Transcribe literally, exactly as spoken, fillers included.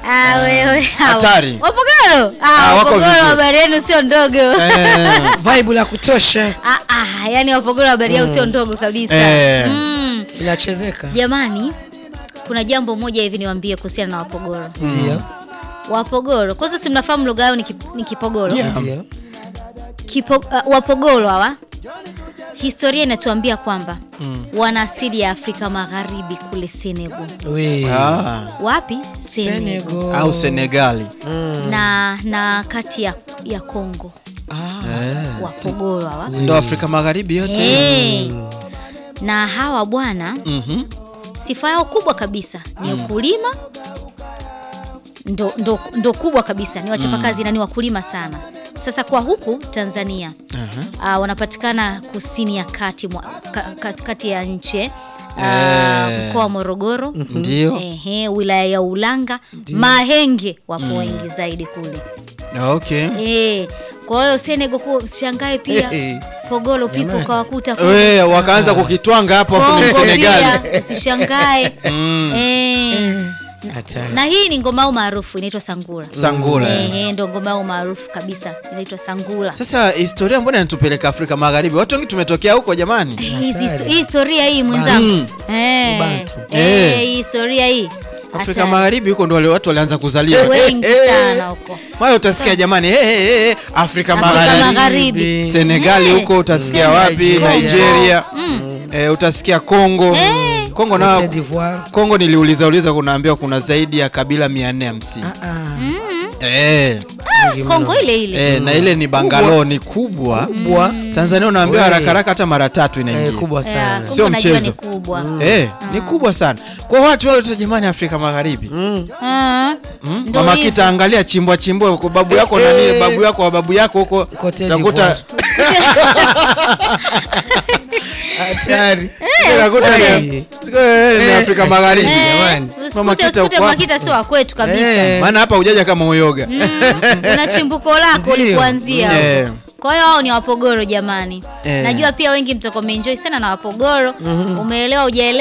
Ah wewe. Hatari. Wapogoro? Ah, Ah, wako Wapogoro vizuri. habari yenu sio ndogo. Eh. Vibe la kutosha. Ah ah, yani Wapogoro habari yao sio ndogo kabisa. Eh. Mm. Inachezeka. Jamani, kuna jambo moja hivi niwaambie kuhusiana na Wapogoro. Ndio. Wapogoro, kwanza si mnafahamu lugha yao ni, kip, ni Kipogoro. Yeah. Ndio. Kipo, uh, Wapogoro hawa historia inatuambia kwamba mm. wana asili ya Afrika Magharibi kule Senegal. We. Ah. Wapi? Senegal. Senegal. Au Senegali. Mm. Na na kati ya ya Kongo. Ah. Eh. Wapogoro hawa. Ndio Afrika Magharibi yote. Hey. Mm. Na hawa bwana Mhm. sifa yao kubwa kabisa ni mm. ukulima. Ndo, ndo, ndo kubwa kabisa ni wachapakazi mm. na ni wakulima sana. Sasa kwa huku Tanzania uh-huh. uh, wanapatikana kusini ya kati mwa, ka, ka, kati ya nchi uh, Eh. mkoa wa Morogoro. Ndio. Ehe, wilaya ya Ulanga. Ndiyo. Mahenge wapo mm. wengi zaidi kule. Okay. Eh, kwa hiyo Senegal kwa ushangae pia Hey. Pogolo pipo kawakuta Wewe wakaanza kukitwanga hapo hapo ni Senegal. Pia usishangae. Mm. Eh. Hatari. Na hii ni ngoma maarufu inaitwa Sangula. Sangula. Eh, eh ndio ngoma maarufu kabisa inaitwa Sangula. Sasa historia mbona inatupeleka Afrika Magharibi? Watu wengi tumetokea huko jamani. Hizi hii historia hii mwenzangu. Eh. Ubantu. Eh, hii historia hii. Afrika Hatari. Magharibi huko ndio wale watu walianza kuzalia. Wengi Eh, eh. sana huko. Mara utasikia jamani, eh eh eh Afrika Afrika Magharibi. Magharibi. Senegali Eh. huko utasikia Mm. wapi? Nigeria. Nigeria. Mm. Eh, utasikia Kongo. Eh. Kongo na Cote d'Ivoire. Kongo niliuliza uliza kunaambiwa kuna zaidi ya kabila mia nne hamsini. Ah ah. Mm. Eh. Kongo ile ile. Eh, na ile ni Bangalore ni kubwa. Kubwa. Tanzania unaambiwa We. haraka haraka hata mara tatu Eh, inaingia. kubwa Yeah, sana. Kongo Sio najua mchezo. ni kubwa. Eh, ni kubwa sana. Kwa watu wote jamani Afrika Magharibi. Mm. Ah. Mm? Ndio Mama hivyo. Kita angalia chimbwa chimbwa huko babu yako na nini babu yako wa babu yako huko Cote utakuta Hatari. utakuta usikute. Siko ni Afrika Magharibi jamani. Eh, Mama usikute Kita usikute uko Makita sio wa kwetu kabisa. Eh. maana hapa hujaja kama uyoga. Mm, una chimbuko lako Ndio. ulikuanzia Eh. huko. Kwa hiyo hao ni Wapogoro jamani. Eh. Najua pia wengi mtakuwa mmeenjoy sana na Wapogoro. Umeelewa hujaelewa?